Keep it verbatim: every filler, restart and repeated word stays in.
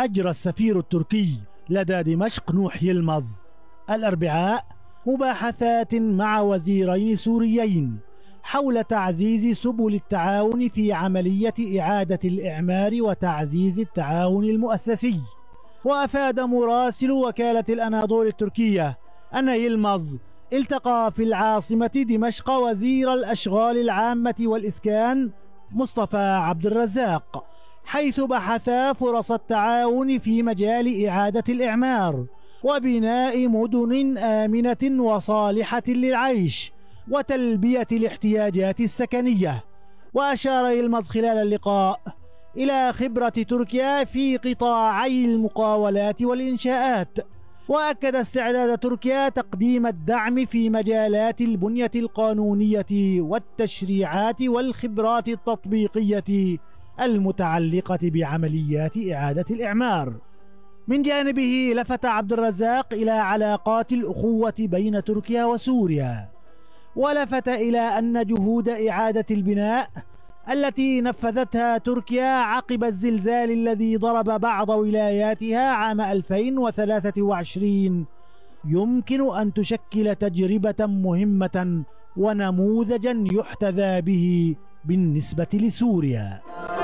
أجرى السفير التركي لدى دمشق نوح يلمز الأربعاء مباحثات مع وزيرين سوريين حول تعزيز سبل التعاون في عملية إعادة الإعمار وتعزيز التعاون المؤسسي. وأفاد مراسل وكالة الأناضول التركية أن يلمز التقى في العاصمة دمشق وزير الأشغال العامة والإسكان مصطفى عبد الرزاق، حيث بحثا فرص التعاون في مجال إعادة الإعمار وبناء مدن آمنة وصالحة للعيش وتلبية الاحتياجات السكنية. وأشار يلمز خلال اللقاء إلى خبرة تركيا في قطاعي المقاولات والإنشاءات، وأكد استعداد تركيا تقديم الدعم في مجالات البنية القانونية والتشريعات والخبرات التطبيقية المتعلقة بعمليات إعادة الإعمار. من جانبه لفت عبد الرزاق إلى علاقات الأخوة بين تركيا وسوريا، ولفت إلى أن جهود إعادة البناء التي نفذتها تركيا عقب الزلزال الذي ضرب بعض ولاياتها عام ألفين وثلاثة وعشرين يمكن أن تشكل تجربة مهمة ونموذجا يحتذى به بالنسبة لسوريا.